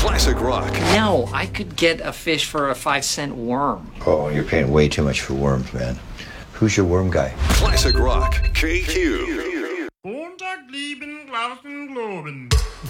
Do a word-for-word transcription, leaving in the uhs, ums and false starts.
Classic rock. No, I could get a fish for a five cent worm. Oh, you're paying way too much for worms, man. Who's your worm guy? Classic rock. K Q. Montag, lieben, Glauben, Globen.